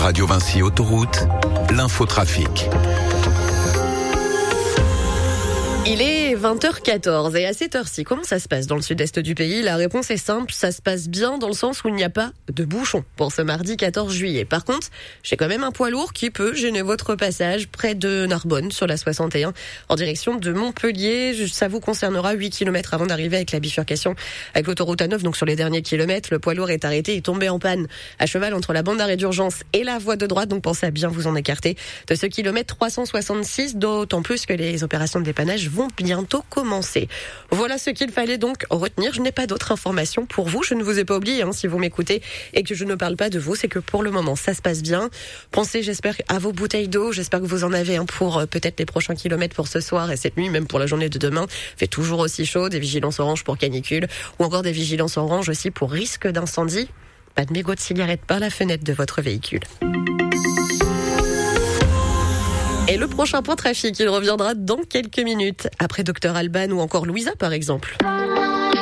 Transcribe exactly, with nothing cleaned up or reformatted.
Radio Vinci Autoroute, l'infotrafic. Il est vingt heures quatorze et à cette heure-ci, comment ça se passe dans le sud-est du pays? La réponse est simple, ça se passe bien dans le sens où il n'y a pas de bouchon pour ce mardi quatorze juillet. Par contre, j'ai quand même un poids lourd qui peut gêner votre passage près de Narbonne sur la soixante et un en direction de Montpellier. Ça vous concernera huit kilomètres avant d'arriver avec la bifurcation avec l'autoroute A neuf. Donc sur les derniers kilomètres, le poids lourd est arrêté et tombé en panne à cheval entre la bande d'arrêt d'urgence et la voie de droite. Donc pensez à bien vous en écarter de ce kilomètre trois cent soixante-six, d'autant plus que les opérations de dépannage vont bientôt commencer. Voilà ce qu'il fallait donc retenir. Je n'ai pas d'autres informations pour vous. Je ne vous ai pas oublié, hein, si vous m'écoutez et que je ne parle pas de vous, c'est que pour le moment, ça se passe bien. Pensez, j'espère, à vos bouteilles d'eau. J'espère que vous en avez hein, pour euh, peut-être les prochains kilomètres pour ce soir et cette nuit, même pour la journée de demain. Fait toujours aussi chaud. Des vigilances oranges pour canicule ou encore des vigilances oranges aussi pour risque d'incendie. Pas de mégots de cigarette par la fenêtre de votre véhicule. Et le prochain point trafic, il reviendra dans quelques minutes, après Docteur Alban ou encore Louisa par exemple.